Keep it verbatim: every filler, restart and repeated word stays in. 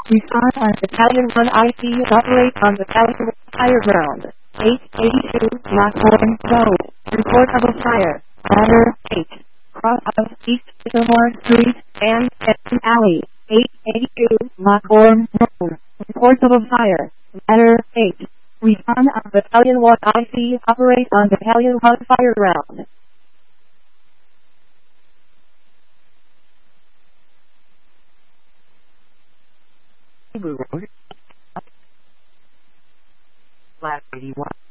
Respond on Battalion one I C U operate on Battalion fire ground. eight eighty-two, Lockbourne Road. Report of a fire. Ladder eight. Cross of East Sycamore Street and Edson Alley. eight eighty-two, Lockbourne Road. Report of a fire. Ladder eight. Respond on Battalion one I C U operate on Battalion one fire ground. Road, Flat eighty-one.